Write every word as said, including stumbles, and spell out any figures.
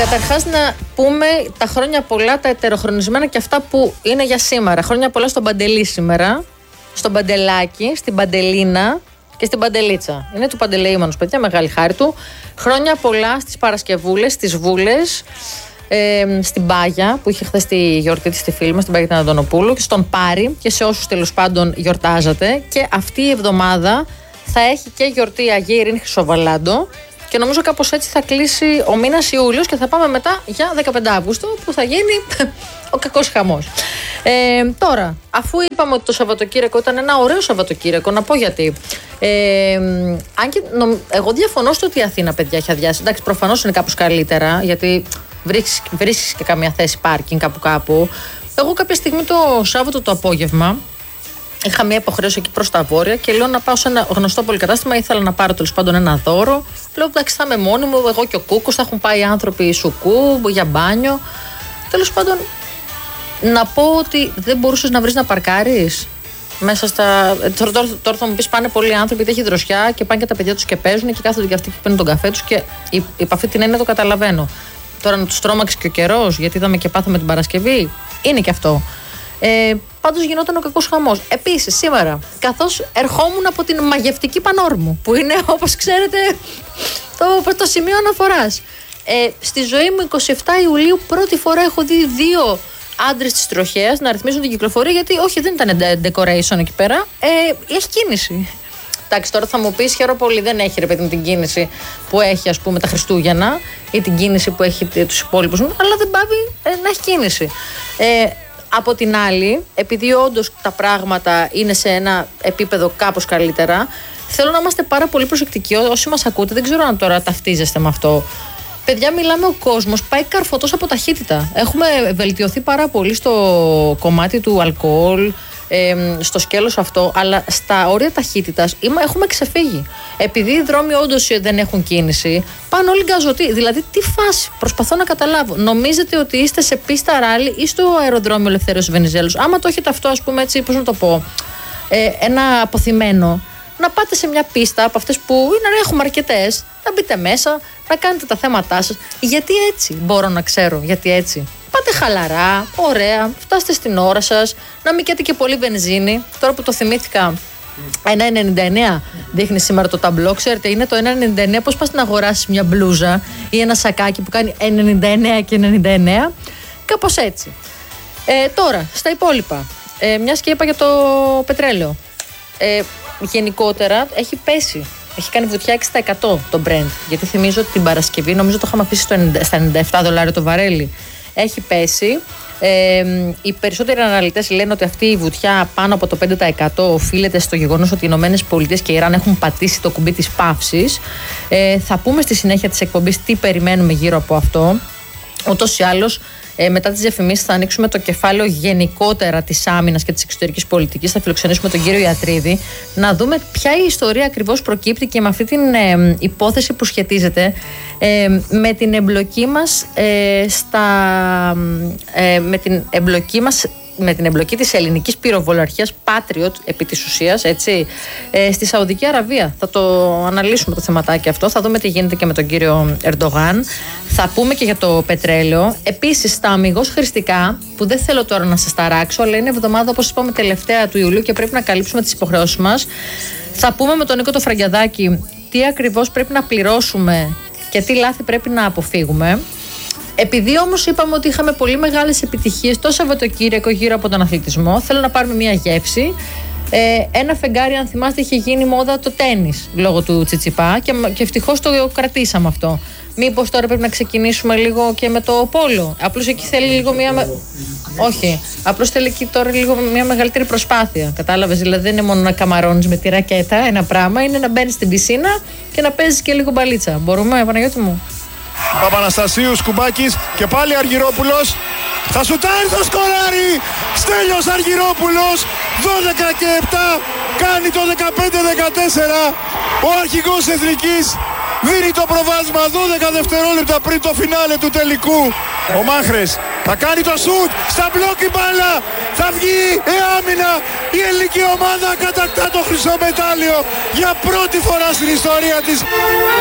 Καταρχάς να πούμε τα χρόνια πολλά, τα ετεροχρονισμένα και αυτά που είναι για σήμερα. Χρόνια πολλά στον Παντελή σήμερα, στον Παντελάκη, στην Παντελίνα και στην Παντελίτσα. Είναι του Παντελεήμανος, παιδιά, μεγάλη χάρη του. Χρόνια πολλά στις Παρασκευούλες, στις Βούλες, ε, στην Πάγια που είχε χθες τη γιορτή της στη φίλη μας, την Πάγια την Αντωνοπούλου, και στον Πάρη και σε όσους τέλος πάντων γιορτάζατε. Και αυτή η εβδομάδα θα έχει και γιορτή Αγία Ειρήνη Χρυσοβαλάντο. Και νομίζω κάπως έτσι θα κλείσει ο μήνας Ιούλιος και θα πάμε μετά για δεκαπέντε Αυγούστου που θα γίνει ο κακός χαμός. Ε, τώρα, αφού είπαμε ότι το Σαββατοκύριακο ήταν ένα ωραίο Σαββατοκύριακο, να πω γιατί. Ε, αν και νομ, εγώ διαφωνώ στο ότι η Αθήνα, παιδιά, έχει αδειάσει. Εντάξει, προφανώς είναι κάπως καλύτερα, γιατί βρίσκεις, βρίσκεις και καμία θέση πάρκινγκ κάπου κάπου. Εγώ κάποια στιγμή το Σάββατο το απόγευμα είχα μια υποχρέωση εκεί προς τα βόρεια και λέω να πάω σε ένα γνωστό πολυκατάστημα. Ήθελα να πάρω τέλος πάντων ένα δώρο. Λέω εντάξει, θα είμαι μόνη μου, εγώ και ο Κούκος, θα έχουν πάει άνθρωποι σουκού για μπάνιο. Τέλος πάντων, να πω ότι δεν μπορούσες να βρεις να παρκάρεις μέσα στα. Τώρα, τώρα, τώρα θα μου πεις πάνε πολλοί άνθρωποι, γιατί έχει δροσιά και πάνε και τα παιδιά τους και παίζουν και κάθονται και αυτοί και παίρνουν τον καφέ τους και υπ' αυτή την έννοια το καταλαβαίνω. Τώρα να τους τρόμαξε και ο καιρός, γιατί είδαμε και πάθαμε την Παρασκευή, είναι και αυτό. Ε, πάντως γινόταν ο κακός χαμός. Επίσης, σήμερα, καθώς ερχόμουν από την μαγευτική Πανόρμου, που είναι, όπως ξέρετε, το, το σημείο αναφοράς. Ε, στη ζωή μου, εικοστή εβδόμη Ιουλίου, πρώτη φορά έχω δει δύο άντρες της τροχέας να ρυθμίζουν την κυκλοφορία, γιατί όχι, δεν ήταν decoration εκεί πέρα. Ε, έχει κίνηση. Εντάξει, τώρα θα μου πεις, χαίρομαι πολύ, δεν έχει ρε παιδί μου την κίνηση που έχει, ας πούμε, τα Χριστούγεννα ή την κίνηση που έχει τους υπόλοιπους, αλλά δεν πάβει ε, να έχει κίνηση. Ε, Από την άλλη, επειδή όντως τα πράγματα είναι σε ένα επίπεδο κάπως καλύτερα, θέλω να είμαστε πάρα πολύ προσεκτικοί. Όσοι μας ακούτε, δεν ξέρω αν τώρα ταυτίζεστε με αυτό. Παιδιά, μιλάμε, ο κόσμος πάει καρφωτός από ταχύτητα. Έχουμε βελτιωθεί πάρα πολύ στο κομμάτι του αλκοόλ, ε, στο σκέλος αυτό, αλλά στα όρια ταχύτητας έχουμε ξεφύγει. Επειδή οι δρόμοι όντως δεν έχουν κίνηση, πάνε όλοι γκαζωτοί. Δηλαδή, τι φάση, προσπαθώ να καταλάβω. Νομίζετε ότι είστε σε πίστα ράλι ή στο αεροδρόμιο Ελευθέριος Βενιζέλος? Άμα το έχετε αυτό, ας πούμε, έτσι, πώς να το πω, ε, ένα αποθυμένο, να πάτε σε μια πίστα από αυτές που είναι, έχουμε αρκετές, να μπείτε μέσα, να κάνετε τα θέματά σας. Γιατί έτσι, μπορώ να ξέρω, γιατί έτσι. Πάτε χαλαρά, ωραία, φτάστε στην ώρα σας, να μην καίτε και πολύ βενζίνη. Τώρα που το θυμήθηκα, ένα ενενήντα εννέα δείχνει σήμερα το ταμπλό. Ξέρετε, είναι το ένα ενενήντα εννέα. Πώς πας να αγοράσεις μια μπλούζα ή ένα σακάκι που κάνει ενενήντα εννέα και ενενήντα εννέα? Κάπως έτσι. Ε, τώρα, στα υπόλοιπα. Ε, μιας και είπα για το πετρέλαιο. Ε, γενικότερα έχει πέσει. Έχει κάνει βουτιά έξι τοις εκατό το Brent. Γιατί θυμίζω ότι την Παρασκευή, νομίζω το είχαμε αφήσει στο ενενήντα, στα ενενήντα επτά δολάρια το βαρέλι. Έχει πέσει. Ε, οι περισσότεροι αναλυτές λένε ότι αυτή η βουτιά πάνω από το πέντε τοις εκατό οφείλεται στο γεγονός ότι οι Ηνωμένες Πολιτείες και η Ιράν έχουν πατήσει το κουμπί της παύσης. Ε, θα πούμε στη συνέχεια της εκπομπής τι περιμένουμε γύρω από αυτό. Ούτως ή άλλως, ε, μετά τις διαφημίσεις θα ανοίξουμε το κεφάλαιο γενικότερα της άμυνας και της εξωτερικής πολιτικής. Θα φιλοξενήσουμε τον κύριο Ιατρίδη να δούμε ποια η ιστορία ακριβώς προκύπτει και με αυτή την ε, υπόθεση που σχετίζεται ε, με την εμπλοκή μας ε, στα, ε, με την εμπλοκή μας με την εμπλοκή της ελληνικής πυροβολαρχίας Patriot επί της ουσίας, έτσι, ε, στη Σαουδική Αραβία. Θα το αναλύσουμε το θεματάκι αυτό, θα δούμε τι γίνεται και με τον κύριο Ερντογάν. Θα πούμε και για το πετρέλαιο. Επίσης, τα αμιγώς χρηστικά, που δεν θέλω τώρα να σας ταράξω, αλλά είναι εβδομάδα, όπως είπαμε, τελευταία του Ιουλίου και πρέπει να καλύψουμε τις υποχρεώσεις μας. Θα πούμε με τον Νίκο το Φραγκιαδάκη τι ακριβώς πρέπει να πληρώσουμε και τι λάθη πρέπει να αποφύγουμε. Επειδή όμως είπαμε ότι είχαμε πολύ μεγάλες επιτυχίες το Σαββατοκύριακο γύρω από τον αθλητισμό, θέλω να πάρουμε μια γεύση. Ε, ένα φεγγάρι, αν θυμάστε, είχε γίνει μόδα το τένις λόγω του Τσιτσιπά και, και ευτυχώς το κρατήσαμε αυτό. Μήπως τώρα πρέπει να ξεκινήσουμε λίγο και με το πόλο? Απλώς εκεί θέλει λίγο μια. Με... Όχι. Απλώς θέλει εκεί τώρα λίγο μια μεγαλύτερη προσπάθεια. Κατάλαβες? Δηλαδή δεν είναι μόνο να καμαρώνεις με τη ρακέτα ένα πράγμα, είναι να μπαίνεις στην πισίνα και να παίζεις και λίγο μπαλίτσα. Μπορούμε, Παναγιώτη μου? Παπαναστασίου, Σκουμπάκης και πάλι Αργυρόπουλος. Θα σουτάρει το σκοράρι. Στέλιος Αργυρόπουλος. δώδεκα και επτά. Κάνει το δεκαπέντε δεκατέσσερα. Ο αρχηγός Εθνικής δίνει το προβάδισμα δώδεκα δευτερόλεπτα πριν το φινάλε του τελικού. Ο Μάχρες θα κάνει το σουτ. Στα μπλοκ η μπάλα. Θα βγει η άμυνα. Η ελληνική ομάδα κατακτά το χρυσό μετάλλιο για πρώτη φορά στην ιστορία της.